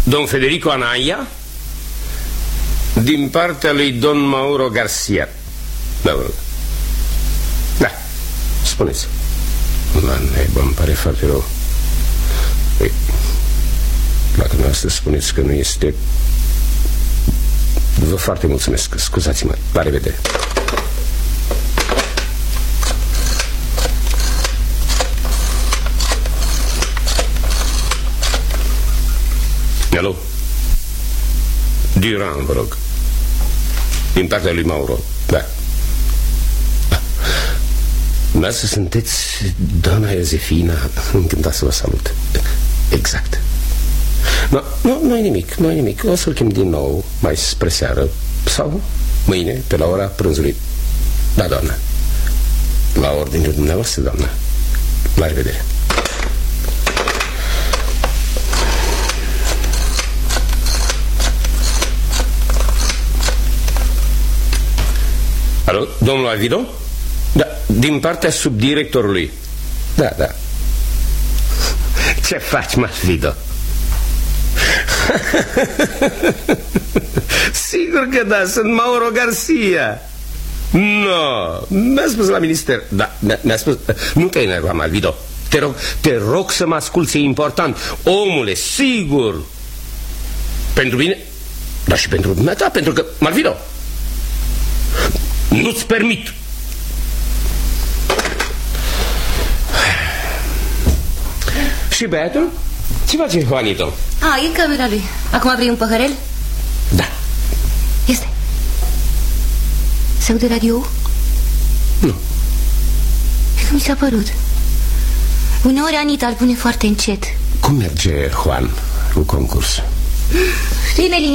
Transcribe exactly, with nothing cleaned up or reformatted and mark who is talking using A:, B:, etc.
A: Don Federico Anaya, din partea lui Don Mauro Garcia. Da, vă rog. Da, spuneți. La nebă, îmi pare foarte rău. Ei, dacă dumneavoastră spuneți că nu este... Vă foarte mulțumesc, scuzați-mă. La revedere. Alo? Duran, vă rog. Din partea lui Mauro. Da. Dumneavoastră sunteți doamna Iosefina. Încântat să vă salut. Exact. Nu, nu, nu-i nimic, nu-i nimic. O să-l chem din nou mai spre seară. Sau mâine, pe la ora prânzului. Da, doamnă. La ordinul dumneavoastră, doamnă. La revedere. Alo, domnul Alvido? Da, din partea subdirectorului. Da, da. Ce faci, Alvido? Sigur că da, sunt Mauro Garcia. No, mi-a spus la minister. Da, mi-a spus. Nu te enerva, Alvido. Te rog, te rog să mă asculți, e important. Omule, sigur. Pentru mine? Dar și pentru dumneata, pentru că, Alvido, nu-ți permit. Și băiatul? Ce face Juanito?
B: A, e în camera lui. Acum vrei un păhărel?
A: Da.
B: Este. Se aude radio?
A: Nu.
B: E că mi s-a părut. Uneori Anita îl pune foarte încet.
A: Cum merge Juan în concurs?
B: Știi, Nelly,